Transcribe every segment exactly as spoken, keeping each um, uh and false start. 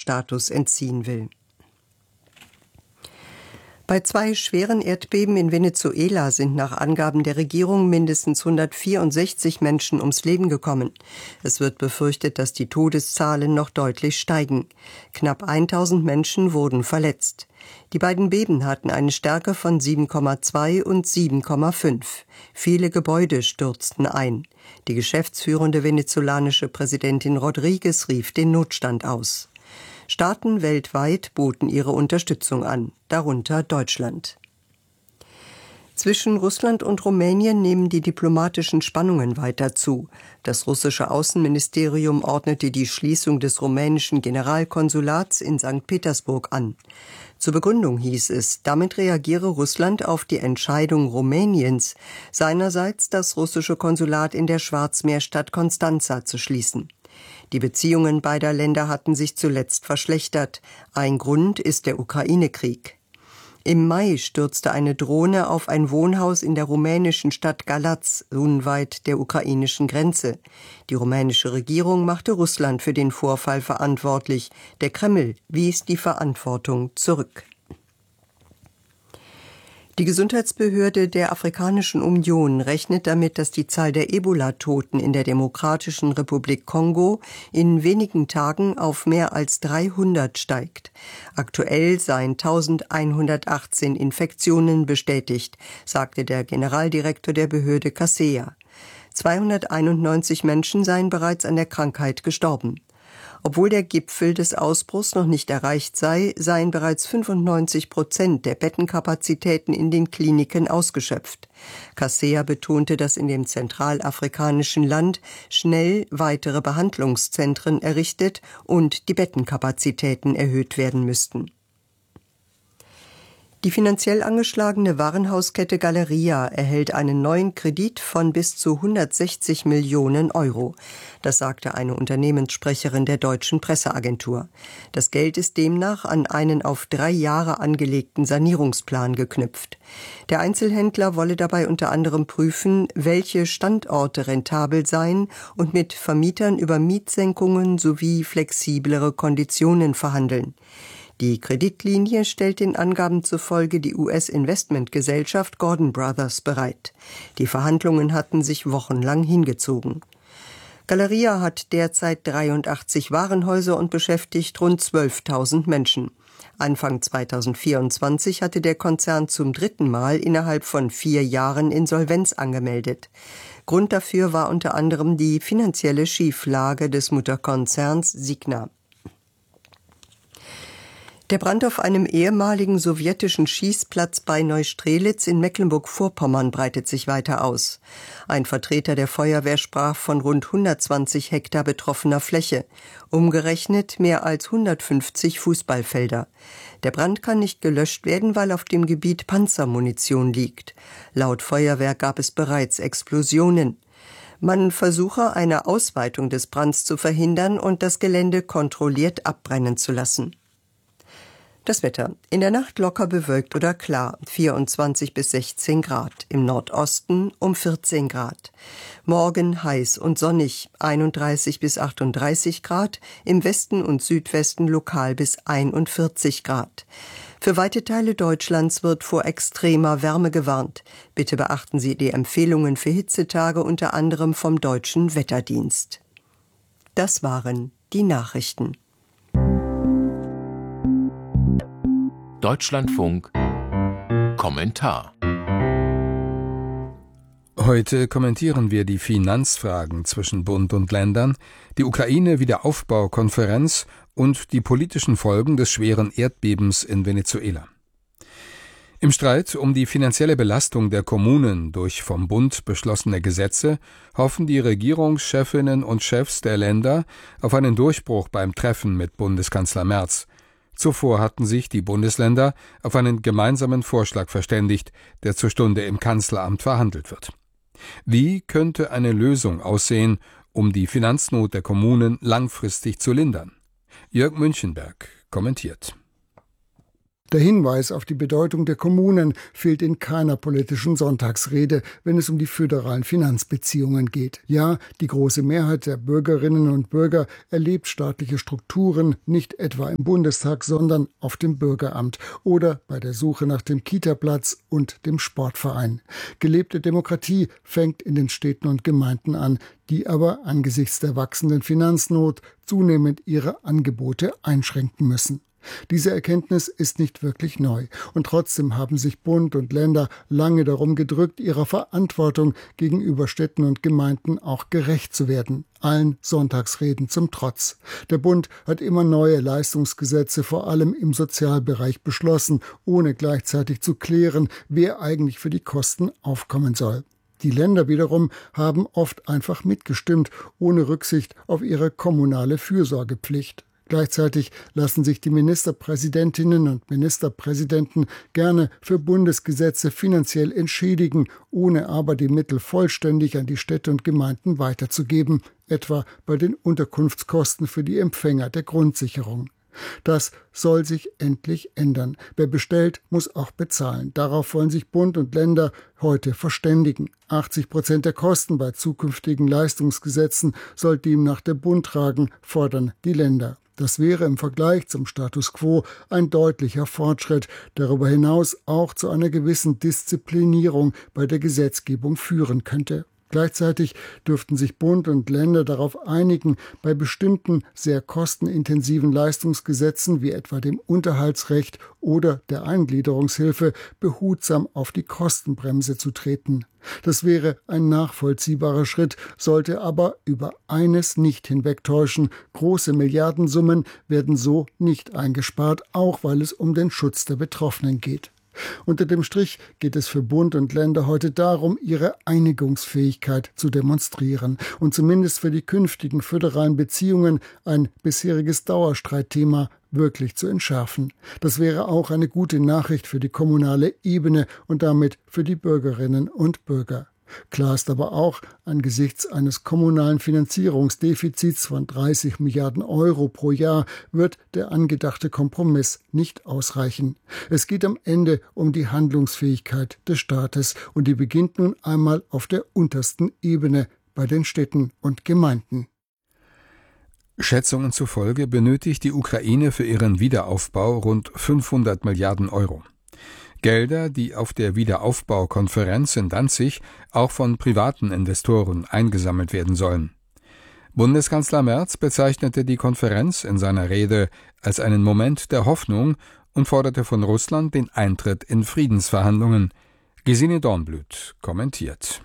Sonderstatus entziehen will. Bei zwei schweren Erdbeben in Venezuela sind nach Angaben der Regierung mindestens hundertvierundsechzig Menschen ums Leben gekommen. Es wird befürchtet, dass die Todeszahlen noch deutlich steigen. Knapp tausend Menschen wurden verletzt. Die beiden Beben hatten eine Stärke von sieben Komma zwei und sieben Komma fünf. Viele Gebäude stürzten ein. Die geschäftsführende venezolanische Präsidentin Rodriguez rief den Notstand aus. Staaten weltweit boten ihre Unterstützung an, darunter Deutschland. Zwischen Russland und Rumänien nehmen die diplomatischen Spannungen weiter zu. Das russische Außenministerium ordnete die Schließung des rumänischen Generalkonsulats in Sankt Petersburg an. Zur Begründung hieß es, damit reagiere Russland auf die Entscheidung Rumäniens, seinerseits das russische Konsulat in der Schwarzmeerstadt Constanța zu schließen. Die Beziehungen beider Länder hatten sich zuletzt verschlechtert. Ein Grund ist der Ukraine-Krieg. Im Mai stürzte eine Drohne auf ein Wohnhaus in der rumänischen Stadt Galați, unweit der ukrainischen Grenze. Die rumänische Regierung machte Russland für den Vorfall verantwortlich. Der Kreml wies die Verantwortung zurück. Die Gesundheitsbehörde der Afrikanischen Union rechnet damit, dass die Zahl der Ebola-Toten in der Demokratischen Republik Kongo in wenigen Tagen auf mehr als dreihundert steigt. Aktuell seien eintausendeinhundertachtzehn Infektionen bestätigt, sagte der Generaldirektor der Behörde Kaseya. zweihunderteinundneunzig Menschen seien bereits an der Krankheit gestorben. Obwohl der Gipfel des Ausbruchs noch nicht erreicht sei, seien bereits fünfundneunzig Prozent der Bettenkapazitäten in den Kliniken ausgeschöpft. Kaseya betonte, dass in dem zentralafrikanischen Land schnell weitere Behandlungszentren errichtet und die Bettenkapazitäten erhöht werden müssten. Die finanziell angeschlagene Warenhauskette Galeria erhält einen neuen Kredit von bis zu hundertsechzig Millionen Euro. Das sagte eine Unternehmenssprecherin der deutschen Presseagentur. Das Geld ist demnach an einen auf drei Jahre angelegten Sanierungsplan geknüpft. Der Einzelhändler wolle dabei unter anderem prüfen, welche Standorte rentabel seien und mit Vermietern über Mietsenkungen sowie flexiblere Konditionen verhandeln. Die Kreditlinie stellt den Angaben zufolge die U S-Investmentgesellschaft Gordon Brothers bereit. Die Verhandlungen hatten sich wochenlang hingezogen. Galeria hat derzeit dreiundachtzig Warenhäuser und beschäftigt rund zwölftausend Menschen. Anfang zweitausendvierundzwanzig hatte der Konzern zum dritten Mal innerhalb von vier Jahren Insolvenz angemeldet. Grund dafür war unter anderem die finanzielle Schieflage des Mutterkonzerns Signa. Der Brand auf einem ehemaligen sowjetischen Schießplatz bei Neustrelitz in Mecklenburg-Vorpommern breitet sich weiter aus. Ein Vertreter der Feuerwehr sprach von rund hundertzwanzig Hektar betroffener Fläche, umgerechnet mehr als hundertfünfzig Fußballfelder. Der Brand kann nicht gelöscht werden, weil auf dem Gebiet Panzermunition liegt. Laut Feuerwehr gab es bereits Explosionen. Man versuche, eine Ausweitung des Brands zu verhindern und das Gelände kontrolliert abbrennen zu lassen. Das Wetter. In der Nacht locker bewölkt oder klar, vierundzwanzig bis sechzehn Grad. Im Nordosten um vierzehn Grad. Morgen heiß und sonnig, einunddreißig bis achtunddreißig Grad. Im Westen und Südwesten lokal bis einundvierzig Grad. Für weite Teile Deutschlands wird vor extremer Wärme gewarnt. Bitte beachten Sie die Empfehlungen für Hitzetage unter anderem vom Deutschen Wetterdienst. Das waren die Nachrichten. Deutschlandfunk Kommentar. Heute kommentieren wir die Finanzfragen zwischen Bund und Ländern, die Ukraine-Wiederaufbaukonferenz und die politischen Folgen des schweren Erdbebens in Venezuela. Im Streit um die finanzielle Belastung der Kommunen durch vom Bund beschlossene Gesetze hoffen die Regierungschefinnen und Chefs der Länder auf einen Durchbruch beim Treffen mit Bundeskanzler Merz. Zuvor hatten sich die Bundesländer auf einen gemeinsamen Vorschlag verständigt, der zur Stunde im Kanzleramt verhandelt wird. Wie könnte eine Lösung aussehen, um die Finanznot der Kommunen langfristig zu lindern? Jörg Münchenberg kommentiert. Der Hinweis auf die Bedeutung der Kommunen fehlt in keiner politischen Sonntagsrede, wenn es um die föderalen Finanzbeziehungen geht. Ja, die große Mehrheit der Bürgerinnen und Bürger erlebt staatliche Strukturen nicht etwa im Bundestag, sondern auf dem Bürgeramt oder bei der Suche nach dem Kita-Platz und dem Sportverein. Gelebte Demokratie fängt in den Städten und Gemeinden an, die aber angesichts der wachsenden Finanznot zunehmend ihre Angebote einschränken müssen. Diese Erkenntnis ist nicht wirklich neu. Und trotzdem haben sich Bund und Länder lange darum gedrückt, ihrer Verantwortung gegenüber Städten und Gemeinden auch gerecht zu werden. Allen Sonntagsreden zum Trotz. Der Bund hat immer neue Leistungsgesetze, vor allem im Sozialbereich, beschlossen, ohne gleichzeitig zu klären, wer eigentlich für die Kosten aufkommen soll. Die Länder wiederum haben oft einfach mitgestimmt, ohne Rücksicht auf ihre kommunale Fürsorgepflicht. Gleichzeitig lassen sich die Ministerpräsidentinnen und Ministerpräsidenten gerne für Bundesgesetze finanziell entschädigen, ohne aber die Mittel vollständig an die Städte und Gemeinden weiterzugeben, etwa bei den Unterkunftskosten für die Empfänger der Grundsicherung. Das soll sich endlich ändern. Wer bestellt, muss auch bezahlen. Darauf wollen sich Bund und Länder heute verständigen. achtzig Prozent der Kosten bei zukünftigen Leistungsgesetzen soll demnach der Bund tragen, fordern die Länder. Das wäre im Vergleich zum Status quo ein deutlicher Fortschritt, darüber hinaus auch zu einer gewissen Disziplinierung bei der Gesetzgebung führen könnte. Gleichzeitig dürften sich Bund und Länder darauf einigen, bei bestimmten sehr kostenintensiven Leistungsgesetzen wie etwa dem Unterhaltsrecht oder der Eingliederungshilfe behutsam auf die Kostenbremse zu treten. Das wäre ein nachvollziehbarer Schritt, sollte aber über eines nicht hinwegtäuschen: große Milliardensummen werden so nicht eingespart, auch weil es um den Schutz der Betroffenen geht. Unter dem Strich geht es für Bund und Länder heute darum, ihre Einigungsfähigkeit zu demonstrieren und zumindest für die künftigen föderalen Beziehungen ein bisheriges Dauerstreitthema wirklich zu entschärfen. Das wäre auch eine gute Nachricht für die kommunale Ebene und damit für die Bürgerinnen und Bürger. Klar ist aber auch, angesichts eines kommunalen Finanzierungsdefizits von dreißig Milliarden Euro pro Jahr wird der angedachte Kompromiss nicht ausreichen. Es geht am Ende um die Handlungsfähigkeit des Staates und die beginnt nun einmal auf der untersten Ebene bei den Städten und Gemeinden. Schätzungen zufolge benötigt die Ukraine für ihren Wiederaufbau rund fünfhundert Milliarden Euro. Gelder, die auf der Wiederaufbaukonferenz in Danzig auch von privaten Investoren eingesammelt werden sollen. Bundeskanzler Merz bezeichnete die Konferenz in seiner Rede als einen Moment der Hoffnung und forderte von Russland den Eintritt in Friedensverhandlungen. Gesine Dornblüt kommentiert.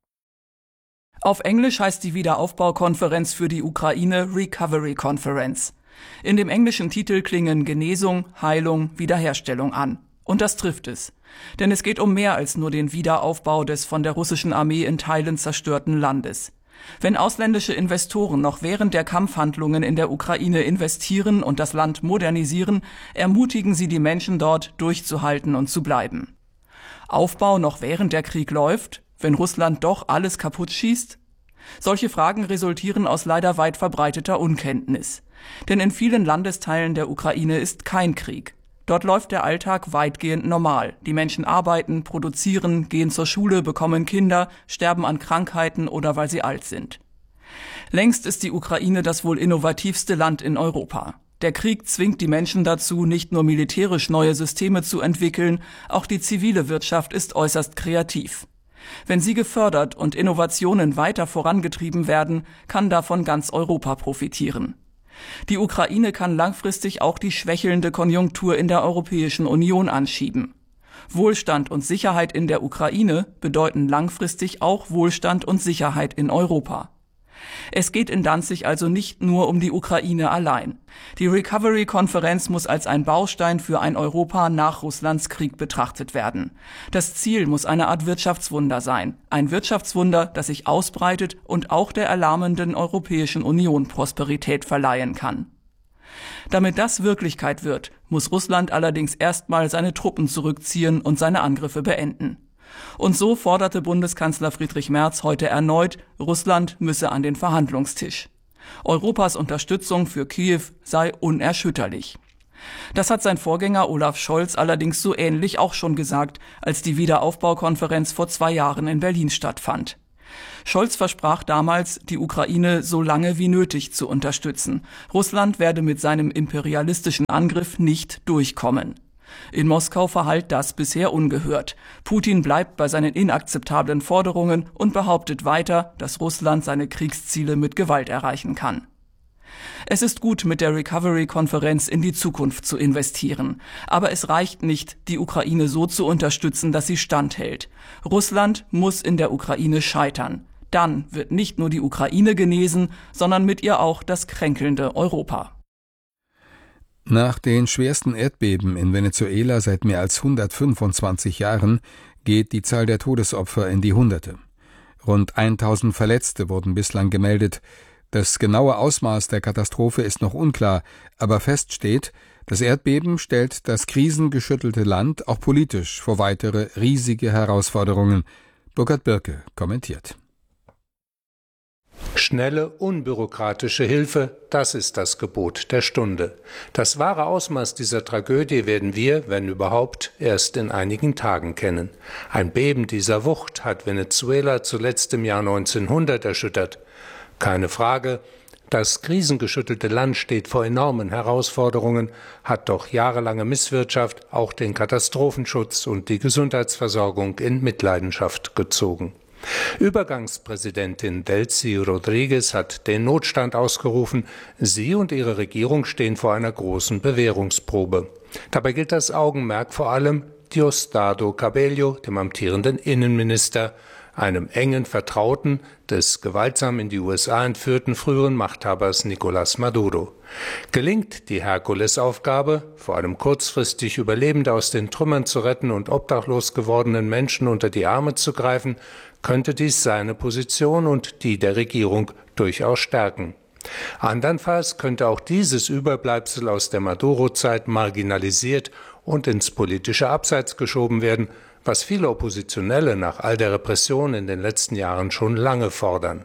Auf Englisch heißt die Wiederaufbaukonferenz für die Ukraine Recovery Conference. In dem englischen Titel klingen Genesung, Heilung, Wiederherstellung an. Und das trifft es. Denn es geht um mehr als nur den Wiederaufbau des von der russischen Armee in Teilen zerstörten Landes. Wenn ausländische Investoren noch während der Kampfhandlungen in der Ukraine investieren und das Land modernisieren, ermutigen sie die Menschen dort, durchzuhalten und zu bleiben. Aufbau noch während der Krieg läuft, wenn Russland doch alles kaputt schießt? Solche Fragen resultieren aus leider weit verbreiteter Unkenntnis. Denn in vielen Landesteilen der Ukraine ist kein Krieg. Dort läuft der Alltag weitgehend normal. Die Menschen arbeiten, produzieren, gehen zur Schule, bekommen Kinder, sterben an Krankheiten oder weil sie alt sind. Längst ist die Ukraine das wohl innovativste Land in Europa. Der Krieg zwingt die Menschen dazu, nicht nur militärisch neue Systeme zu entwickeln, auch die zivile Wirtschaft ist äußerst kreativ. Wenn sie gefördert und Innovationen weiter vorangetrieben werden, kann davon ganz Europa profitieren. Die Ukraine kann langfristig auch die schwächelnde Konjunktur in der Europäischen Union anschieben. Wohlstand und Sicherheit in der Ukraine bedeuten langfristig auch Wohlstand und Sicherheit in Europa. Es geht in Danzig also nicht nur um die Ukraine allein. Die Recovery-Konferenz muss als ein Baustein für ein Europa nach Russlands Krieg betrachtet werden. Das Ziel muss eine Art Wirtschaftswunder sein. Ein Wirtschaftswunder, das sich ausbreitet und auch der erlahmenden Europäischen Union Prosperität verleihen kann. Damit das Wirklichkeit wird, muss Russland allerdings erstmal seine Truppen zurückziehen und seine Angriffe beenden. Und so forderte Bundeskanzler Friedrich Merz heute erneut, Russland müsse an den Verhandlungstisch. Europas Unterstützung für Kiew sei unerschütterlich. Das hat sein Vorgänger Olaf Scholz allerdings so ähnlich auch schon gesagt, als die Wiederaufbaukonferenz vor zwei Jahren in Berlin stattfand. Scholz versprach damals, die Ukraine so lange wie nötig zu unterstützen. Russland werde mit seinem imperialistischen Angriff nicht durchkommen. In Moskau verhallt das bisher ungehört. Putin bleibt bei seinen inakzeptablen Forderungen und behauptet weiter, dass Russland seine Kriegsziele mit Gewalt erreichen kann. Es ist gut, mit der Recovery-Konferenz in die Zukunft zu investieren. Aber es reicht nicht, die Ukraine so zu unterstützen, dass sie standhält. Russland muss in der Ukraine scheitern. Dann wird nicht nur die Ukraine genesen, sondern mit ihr auch das kränkelnde Europa. Nach den schwersten Erdbeben in Venezuela seit mehr als hundertfünfundzwanzig Jahren geht die Zahl der Todesopfer in die Hunderte. Rund tausend Verletzte wurden bislang gemeldet. Das genaue Ausmaß der Katastrophe ist noch unklar, aber fest steht, das Erdbeben stellt das krisengeschüttelte Land auch politisch vor weitere riesige Herausforderungen. Burkhard Birke kommentiert. Schnelle, unbürokratische Hilfe, das ist das Gebot der Stunde. Das wahre Ausmaß dieser Tragödie werden wir, wenn überhaupt, erst in einigen Tagen kennen. Ein Beben dieser Wucht hat Venezuela zuletzt im Jahr neunzehnhundert erschüttert. Keine Frage, das krisengeschüttelte Land steht vor enormen Herausforderungen, hat doch jahrelange Misswirtschaft auch den Katastrophenschutz und die Gesundheitsversorgung in Mitleidenschaft gezogen. Übergangspräsidentin Delcy Rodríguez hat den Notstand ausgerufen. Sie und ihre Regierung stehen vor einer großen Bewährungsprobe. Dabei gilt das Augenmerk vor allem Diosdado Cabello, dem amtierenden Innenminister, einem engen Vertrauten des gewaltsam in die U S A entführten früheren Machthabers Nicolás Maduro. Gelingt die Herkulesaufgabe, vor allem kurzfristig Überlebende aus den Trümmern zu retten und obdachlos gewordenen Menschen unter die Arme zu greifen, könnte dies seine Position und die der Regierung durchaus stärken. Andernfalls könnte auch dieses Überbleibsel aus der Maduro-Zeit marginalisiert und ins politische Abseits geschoben werden, was viele Oppositionelle nach all der Repression in den letzten Jahren schon lange fordern.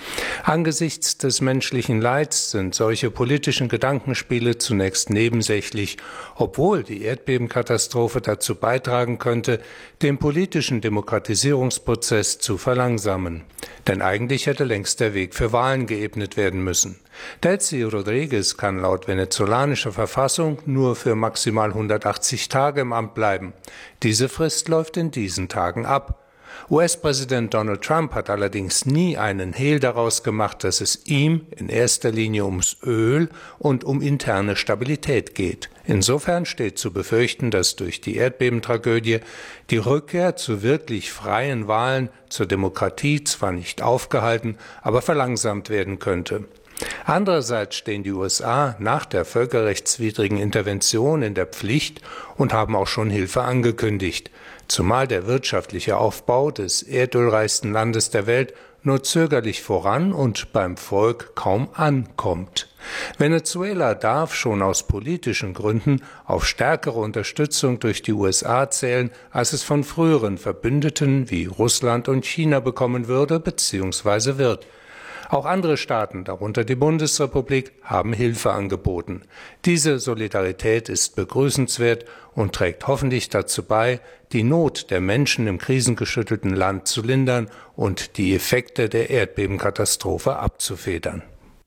Angesichts des menschlichen Leids sind solche politischen Gedankenspiele zunächst nebensächlich, obwohl die Erdbebenkatastrophe dazu beitragen könnte, den politischen Demokratisierungsprozess zu verlangsamen. Denn eigentlich hätte längst der Weg für Wahlen geebnet werden müssen. Delcy Rodríguez kann laut venezolanischer Verfassung nur für maximal hundertachtzig Tage im Amt bleiben. Diese Frist läuft in diesen Tagen ab. U S-Präsident Donald Trump hat allerdings nie einen Hehl daraus gemacht, dass es ihm in erster Linie ums Öl und um interne Stabilität geht. Insofern steht zu befürchten, dass durch die Erdbebentragödie die Rückkehr zu wirklich freien Wahlen zur Demokratie zwar nicht aufgehalten, aber verlangsamt werden könnte. Andererseits stehen die U S A nach der völkerrechtswidrigen Intervention in der Pflicht und haben auch schon Hilfe angekündigt, zumal der wirtschaftliche Aufbau des erdölreichsten Landes der Welt nur zögerlich voran und beim Volk kaum ankommt. Venezuela darf schon aus politischen Gründen auf stärkere Unterstützung durch die U S A zählen, als es von früheren Verbündeten wie Russland und China bekommen würde bzw. wird. Auch andere Staaten, darunter die Bundesrepublik, haben Hilfe angeboten. Diese Solidarität ist begrüßenswert und trägt hoffentlich dazu bei, die Not der Menschen im krisengeschüttelten Land zu lindern und die Effekte der Erdbebenkatastrophe abzufedern.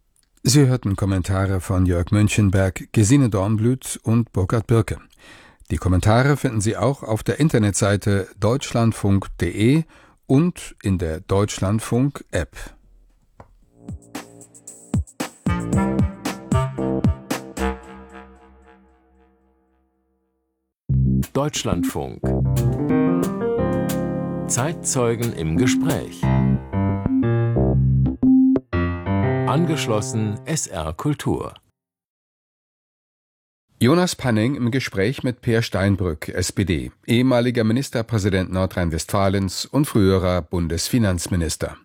Sie hörten Kommentare von Jörg Münchenberg, Gesine Dornblüt und Burkhard Birke. Die Kommentare finden Sie auch auf der Internetseite deutschlandfunk punkt de und in der Deutschlandfunk-App. Deutschlandfunk. Zeitzeugen im Gespräch. Angeschlossen S R Kultur. Jonas Panning im Gespräch mit Peer Steinbrück, S P D, ehemaliger Ministerpräsident Nordrhein-Westfalens und früherer Bundesfinanzminister.